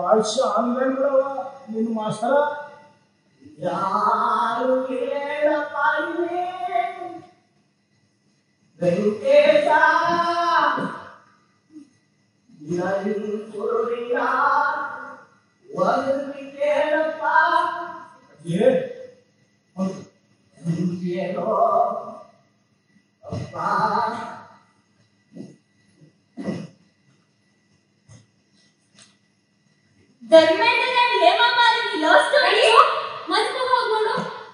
online ಬಿಡವ ನಿನ್ನ ಮಾಸ್ತರ ಯಾರು ಹೇಳಪ್ಪ ವೆಂಕಟೇಶ ಸುರುಳಿಯ ಒಂದು ಕೇಳಪ್ಪ ಏನೋ ಅಪ್ಪ ಧರ್ಮೇಂದ್ರ ಹೇಮಮಾಲಿನಿ ಲವ್